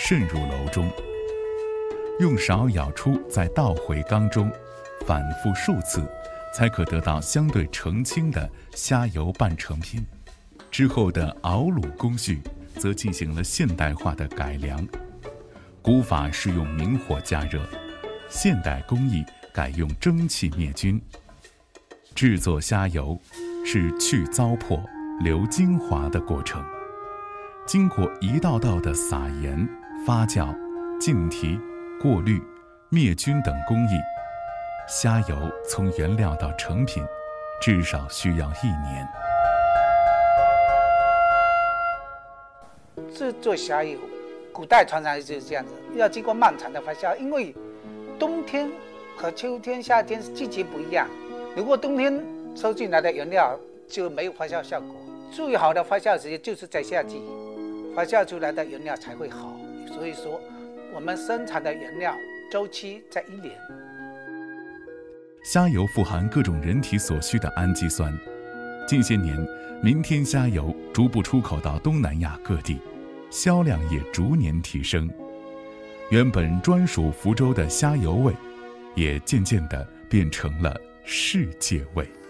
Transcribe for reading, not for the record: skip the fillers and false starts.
渗入楼中，用勺舀出，再倒回缸中，反复数次，才可得到相对澄清的虾油半成品。之后的熬卤工序则进行了现代化的改良，古法是用明火加热，现代工艺改用蒸汽灭菌。制作虾油是去糟粕、留精华的过程，经过一道道的撒盐、发酵、净提、过滤、灭菌等工艺，虾油从原料到成品至少需要1年。 制作虾油，古代传来就是这样子，要经过漫长的发酵，因为冬天和秋天、夏天季节不一样。如果冬天收进来的原料就没有发酵效果，最好的发酵时间就是在夏季，发酵出来的原料才会好。所以说，我们生产的原料周期在1年。 虾油富含各种人体所需的氨基酸，近些年，明天虾油逐步出口到东南亚各地，销量也逐年提升。原本专属福州的虾油味，也渐渐地变成了世界味。